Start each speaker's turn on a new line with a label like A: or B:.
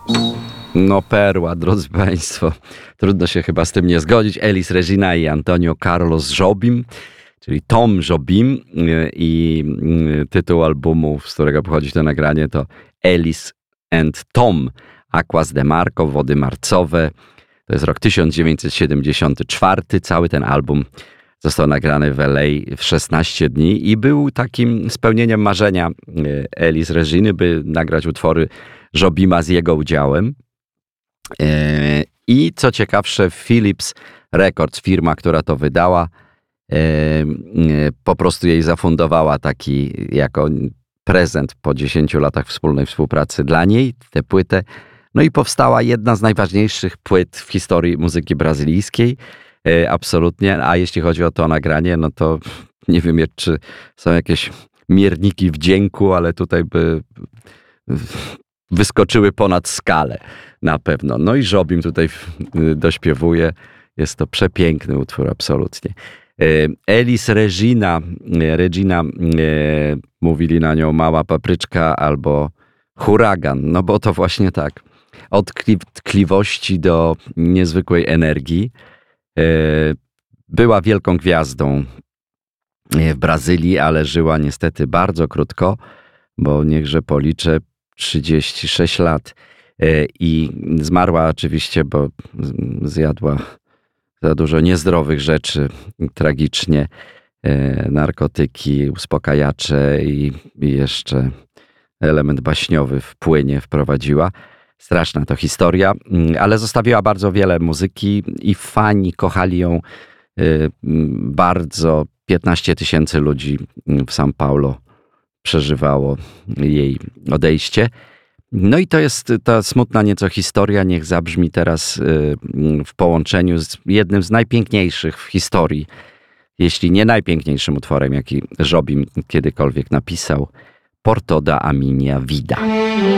A: No perła, drodzy Państwo. Trudno się chyba z tym nie zgodzić. Elis Regina i Antonio Carlos Jobim, czyli Tom Jobim, i tytuł albumu, z którego pochodzi to nagranie, to Elis and Tom, Aquas de Marco, Wody Marcowe. To jest rok 1974. Cały ten album został nagrany w LA w 16 dni i był takim spełnieniem marzenia Elis Reginy, by nagrać utwory Jobima z jego udziałem. I co ciekawsze, Philips Records, firma, która to wydała, po prostu jej zafundowała taki jako prezent po 10 latach wspólnej współpracy dla niej, tę płytę. No i powstała jedna z najważniejszych płyt w historii muzyki brazylijskiej. Absolutnie. A jeśli chodzi o to nagranie, no to nie wiem, czy są jakieś mierniki wdzięku, ale tutaj by wyskoczyły ponad skalę na pewno. No i Jobim tutaj dośpiewuje. Jest to przepiękny utwór, absolutnie. Elis Regina, mówili na nią mała papryczka albo huragan, no bo to właśnie tak. Od tkliwości do niezwykłej energii. Była wielką gwiazdą w Brazylii, ale żyła niestety bardzo krótko, bo niechże policzę, 36 lat. I zmarła oczywiście, bo zjadła za dużo niezdrowych rzeczy, tragicznie. Narkotyki, uspokajacze i jeszcze element baśniowy w płynie wprowadziła. Straszna to historia, ale zostawiła bardzo wiele muzyki i fani kochali ją bardzo. 15 000 ludzi w São Paulo przeżywało jej odejście. No i to jest ta smutna nieco historia, niech zabrzmi teraz w połączeniu z jednym z najpiękniejszych w historii, jeśli nie najpiękniejszym utworem, jaki Jobim kiedykolwiek napisał, Por toda a minha vida.